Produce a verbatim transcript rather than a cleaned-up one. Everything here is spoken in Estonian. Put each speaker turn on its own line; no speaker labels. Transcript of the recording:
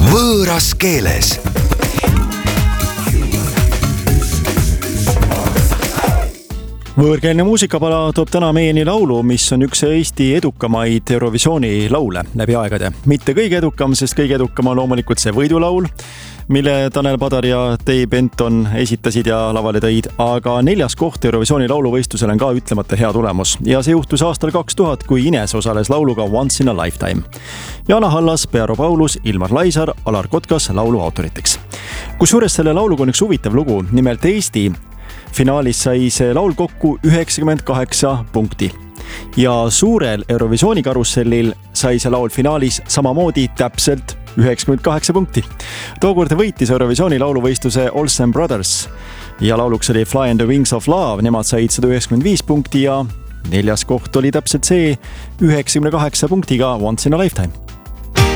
võõras keeles.
Võõrkeelne muusikapala toob täna meieni laulu, mis on üks Eesti edukamaid Eurovisiooni laule läbi aegade. Mitte kõige edukam, sest kõige edukam on loomulikult see võidulaul, mille Tanel Padar ja Dave Benton esitasid ja lavale tõid, aga neljas koht Eurovisiooni lauluvõistlusel on ka ütlemata hea tulemus. Ja see juhtus aastal kaks tuhat, kui Ines osales lauluga Once in a Lifetime. Jana Hallas, Pearo Paulus, Ilmar Laisar, Alar Kotkas laulu autoriteks. Kusjuures selle lauluga on üks huvitav lugu, nimelt Eesti finaalis sai see laul kokku üheksakümmend kaheksa punkti. Ja suurel Eurovisiooni karussellil sai see laul finaalis samamoodi täpselt üheksakümmend kaheksa punkti. Tookord võitis Eurovisiooni lauluvõistluse Olsen Brothers ja lauluks oli Fly on the Wings of Love. Nemad said sada üheksakümmend viis punkti ja neljas koht oli täpselt see üheksakümne kaheksa punktiga Once in a Lifetime.